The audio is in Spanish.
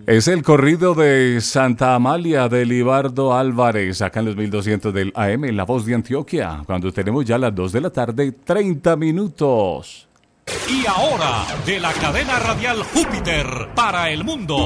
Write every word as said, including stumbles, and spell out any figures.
Es el corrido de Santa Amalia de Libardo Álvarez, acá en los mil doscientos del A M, en La Voz de Antioquia, cuando tenemos ya las dos de la tarde, treinta minutos. Y ahora, de la cadena radial Júpiter para el mundo,